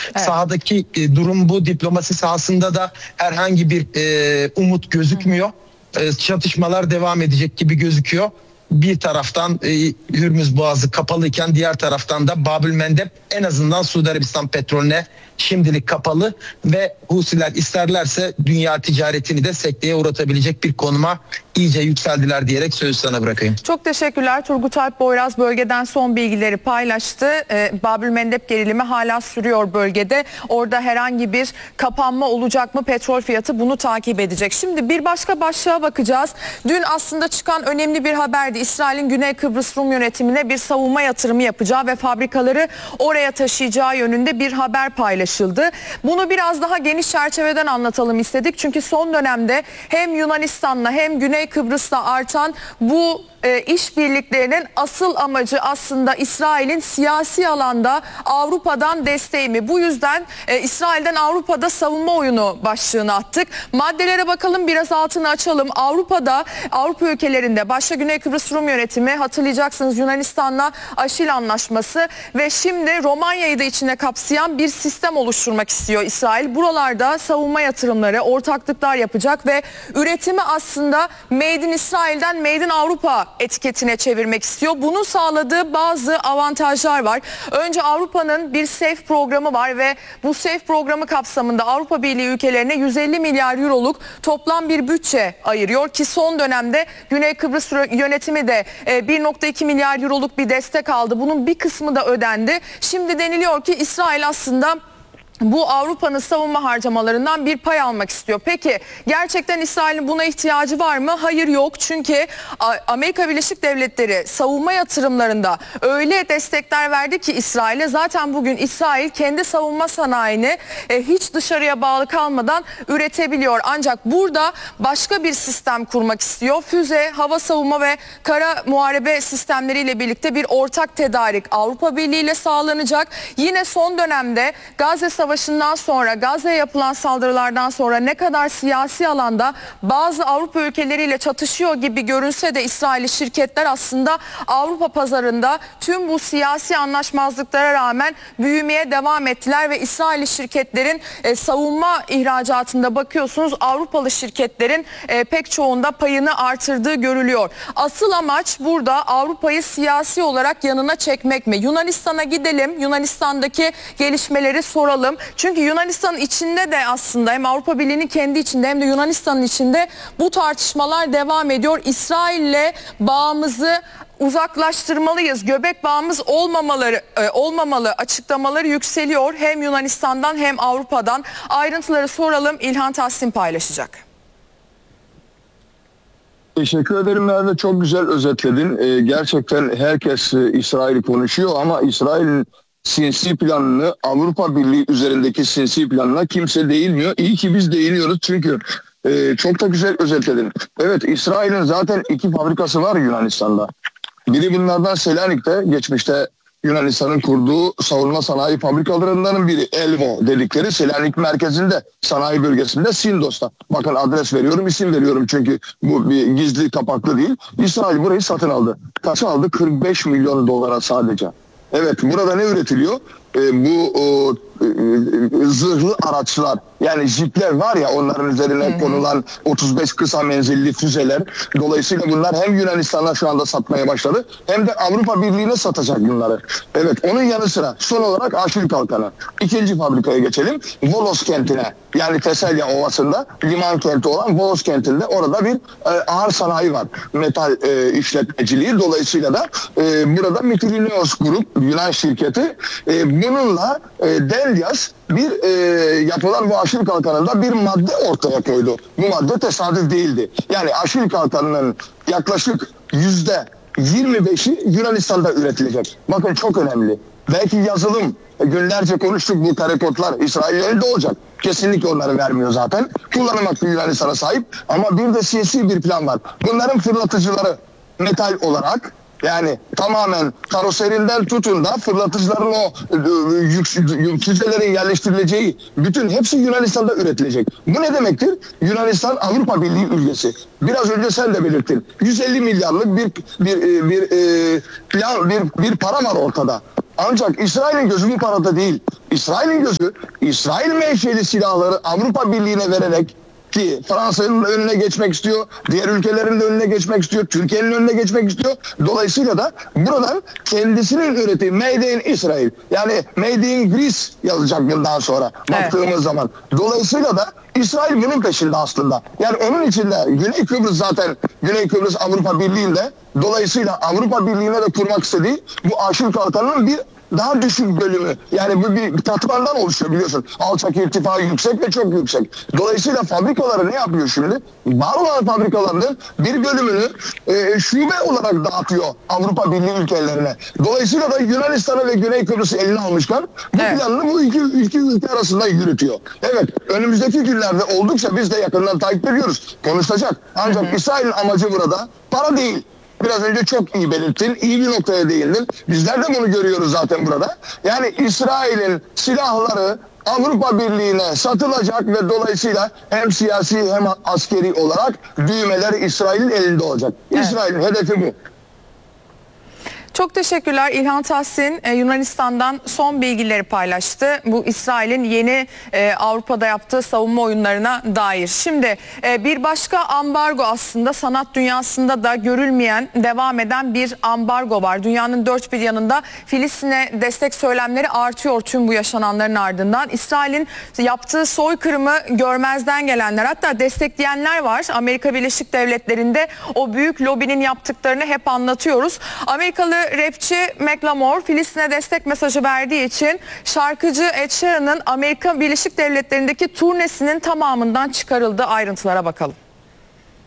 Evet. Sahadaki durum bu. Diplomasi sahasında da herhangi bir umut gözükmüyor. Çatışmalar devam edecek gibi gözüküyor. Bir taraftan Hürmüz Boğazı kapalıyken diğer taraftan da Babülmendeb en azından Suudi Arabistan petrolüne şimdilik kapalı ve Husiler isterlerse dünya ticaretini de sekteye uğratabilecek bir konuma iyice yükseldiler diyerek sözü sana bırakayım. Çok teşekkürler. Turgut Alp Boyraz bölgeden son bilgileri paylaştı. Babülmendeb gerilimi hala sürüyor bölgede. Orada herhangi bir kapanma olacak mı? Petrol fiyatı bunu takip edecek. Şimdi bir başka başlığa bakacağız. Dün aslında çıkan önemli bir haberdi. İsrail'in Güney Kıbrıs Rum yönetimine bir savunma yatırımı yapacağı ve fabrikaları oraya taşıyacağı yönünde bir haber paylaşıldı. Bunu biraz daha geniş çerçeveden anlatalım istedik. Çünkü son dönemde hem Yunanistan'la hem Güney Kıbrıs'ta artan bu işbirliklerinin asıl amacı aslında İsrail'in siyasi alanda Avrupa'dan desteği mi? Bu yüzden İsrail'den Avrupa'da savunma oyunu başlığını attık. Maddelere bakalım, biraz altını açalım. Avrupa ülkelerinde başta Güney Kıbrıs Rum yönetimi, hatırlayacaksınız Yunanistan'la Aşil Anlaşması ve şimdi Romanya'yı da içine kapsayan bir sistem oluşturmak istiyor İsrail. Buralarda savunma yatırımları, ortaklıklar yapacak ve üretimi aslında Made in İsrail'den Made in Avrupa etiketine çevirmek istiyor. Bunun sağladığı bazı avantajlar var. Önce Avrupa'nın bir SAFE programı var ve bu SAFE programı kapsamında Avrupa Birliği ülkelerine 150 milyar euroluk toplam bir bütçe ayırıyor ki son dönemde Güney Kıbrıs yönetimi de 1,2 milyar euroluk bir destek aldı. Bunun bir kısmı da ödendi. Şimdi deniliyor ki İsrail aslında bu Avrupa'nın savunma harcamalarından bir pay almak istiyor. Peki gerçekten İsrail'in buna ihtiyacı var mı? Hayır, yok. Çünkü Amerika Birleşik Devletleri savunma yatırımlarında öyle destekler verdi ki İsrail'e, zaten bugün İsrail kendi savunma sanayini hiç dışarıya bağlı kalmadan üretebiliyor. Ancak burada başka bir sistem kurmak istiyor. Füze, hava savunma ve kara muharebe sistemleriyle birlikte bir ortak tedarik Avrupa Birliği ile sağlanacak. Yine son dönemde Gazze Savaşı'ndan sonra, Gazze'ye yapılan saldırılardan sonra ne kadar siyasi alanda bazı Avrupa ülkeleriyle çatışıyor gibi görünse de İsrailli şirketler aslında Avrupa pazarında tüm bu siyasi anlaşmazlıklara rağmen büyümeye devam ettiler ve İsrailli şirketlerin savunma ihracatında bakıyorsunuz Avrupalı şirketlerin pek çoğunda payını artırdığı görülüyor. Asıl amaç burada Avrupa'yı siyasi olarak yanına çekmek mi? Yunanistan'a gidelim, Yunanistan'daki gelişmeleri soralım. Çünkü Yunanistan'ın içinde de aslında hem Avrupa Birliği'nin kendi içinde hem de Yunanistan'ın içinde bu tartışmalar devam ediyor. İsrail'le bağımızı uzaklaştırmalıyız, göbek bağımız olmamalı açıklamaları yükseliyor. Hem Yunanistan'dan hem Avrupa'dan. Ayrıntıları soralım, İlhan Tahsin paylaşacak. Teşekkür ederim Merve, çok güzel özetledin. Gerçekten herkes İsrail'i konuşuyor ama İsrail'in sinsi planını, Avrupa Birliği üzerindeki sinsi planına kimse değinmiyor. İyi ki biz değiniyoruz çünkü çok da güzel özetledin. Evet, İsrail'in zaten 2 fabrikası var Yunanistan'da. Biri bunlardan Selanik'te, geçmişte Yunanistan'ın kurduğu savunma sanayi fabrikalarından biri Elvo dedikleri Selanik merkezinde, sanayi bölgesinde, Sindos'ta. Bakın adres veriyorum, isim veriyorum çünkü bu bir gizli kapaklı değil. İsrail burayı satın aldı. Kaça aldı? 45 milyon dolara sadece. Evet, burada ne üretiliyor? Bu zırhlı araçlar, yani jipler var ya, onların üzerine konulan 35 kısa menzilli füzeler. Dolayısıyla bunlar hem Yunanistan'a şu anda satmaya başladı hem de Avrupa Birliği'ne satacak bunları. Evet, onun yanı sıra son olarak Aşil Kalkanı. 2. fabrikaya geçelim. Volos kentine, yani Teselya Ovası'nda liman kenti olan Volos kentinde, orada bir ağır sanayi var. Metal işletmeciliği. Dolayısıyla da burada Mytilineos Grup, Yunan şirketi, bununla Delyas bir yapılan bu Aşil Kalkanı'nda bir madde ortaya koydu. Bu madde tesadüf değildi. Yani Aşil Kalkanı'nın yaklaşık %25'i Yunanistan'da üretilecek. Bakın, çok önemli. Belki yazılım, günlerce konuştuk, bu terekodlar İsrail'in elinde olacak. Kesinlikle onları vermiyor zaten. Kullanım hakkı Yunanistan'a sahip ama bir de siyasi bir plan var. Bunların fırlatıcıları metal olarak, yani tamamen karoserinden tutun da fırlatıcıların o füzelerin yerleştirileceği bütün hepsi Yunanistan'da üretilecek. Bu ne demektir? Yunanistan Avrupa Birliği ülkesi. Biraz önce sen de belirttin. 150 milyarlık bir para var ortada. Ancak İsrail'in gözü bu parada değil. İsrail'in gözü, İsrail menşeli silahları Avrupa Birliği'ne vererek, ki Fransa'nın önüne geçmek istiyor, diğer ülkelerin de önüne geçmek istiyor, Türkiye'nin önüne geçmek istiyor. Dolayısıyla da buradan kendisinin ürettiği Made in Israel, yani Made in Greece yazacak bundan sonra baktığımız zaman. Dolayısıyla da İsrail bunun peşinde aslında. Yani onun içinde Güney Kıbrıs, zaten Güney Kıbrıs Avrupa Birliği'nde, dolayısıyla Avrupa Birliği'ne de kurmak istediği bu Aşil Kalkanı'nın bir daha düşük bölümü. Yani bu bir katmandan oluşuyor, biliyorsun. Alçak irtifa yüksek ve çok yüksek. Dolayısıyla fabrikaları ne yapıyor şimdi? Var olan fabrikalarının bir bölümünü şube olarak dağıtıyor Avrupa Birliği ülkelerine. Dolayısıyla da Yunanistan'ı ve Güney Kıbrıs'ı eline almışken bu planını bu iki ülke arasında yürütüyor. Evet, önümüzdeki günlerde oldukça biz de yakından takip ediyoruz. Konuşacak. Ancak İsrail'in amacı burada para değil. Biraz önce çok iyi belirttin, iyi bir noktaya değindin. Bizler de bunu görüyoruz zaten burada. Yani İsrail'in silahları Avrupa Birliği'ne satılacak ve dolayısıyla hem siyasi hem askeri olarak düğmeler İsrail'in elinde olacak. İsrail'in hedefi bu. Çok teşekkürler. İlhan Tahsin Yunanistan'dan son bilgileri paylaştı. Bu İsrail'in yeni Avrupa'da yaptığı savunma oyunlarına dair. Şimdi bir başka ambargo, aslında sanat dünyasında da görülmeyen, devam eden bir ambargo var. Dünyanın dört bir yanında Filistin'e destek söylemleri artıyor tüm bu yaşananların ardından. İsrail'in yaptığı soykırımı görmezden gelenler, hatta destekleyenler var. Amerika Birleşik Devletleri'nde o büyük lobinin yaptıklarını hep anlatıyoruz. Amerikalı rapçi Macklemore Filistin'e destek mesajı verdiği için şarkıcı Ed Sheeran'ın Amerika Birleşik Devletleri'ndeki turnesinin tamamından çıkarıldığı ayrıntılara bakalım.